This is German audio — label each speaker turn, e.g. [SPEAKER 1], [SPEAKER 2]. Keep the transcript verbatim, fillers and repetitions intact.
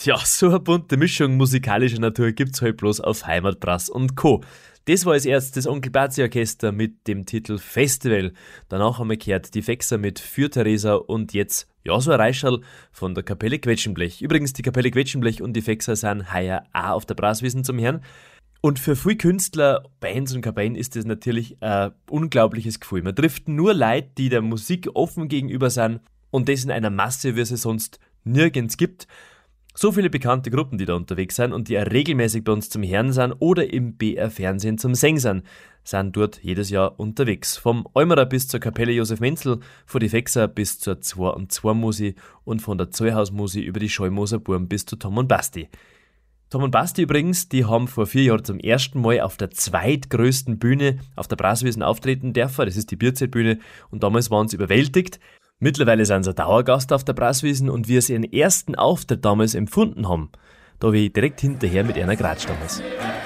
[SPEAKER 1] Tja, so eine bunte Mischung musikalischer Natur gibt's halt bloß auf Heimatbrass und Co. Das war als erstes das Onkel Bazi Orchester mit dem Titel Festival. Danach haben wir gehört die Fexer mit Für Theresa und jetzt, ja, so ein Reischerl von der Kapelle Quetschenblech. Übrigens, die Kapelle Quetschenblech und die Fexer sind heuer auch auf der Brasswiesen zum Herrn. Und für viele Künstler, Bands und Kapellen ist das natürlich ein unglaubliches Gefühl. Man trifft nur Leute, die der Musik offen gegenüber sind und das in einer Masse, wie es sonst nirgends gibt. So viele bekannte Gruppen, die da unterwegs sind und die auch regelmäßig bei uns zum Hören sind oder im B R-Fernsehen zum Singen sind, sind dort jedes Jahr unterwegs. Vom Eumerer bis zur Kapelle Josef Menzel, von die Fexer bis zur zwei und zwei Musi und von der Zollhausmusi über die Schallmoser Burm bis zu Tom und Basti. Tom und Basti übrigens, die haben vor vier Jahren zum ersten Mal auf der zweitgrößten Bühne auf der Brasswiesen auftreten dürfen. Das ist die Bierzeltbühne und damals waren sie überwältigt. Mittlerweile sind sie ein Dauergast auf der Brasswiesen und wie sie ihren ersten Auftritt damals empfunden haben, da habe ich direkt hinterher mit einer geratscht damals.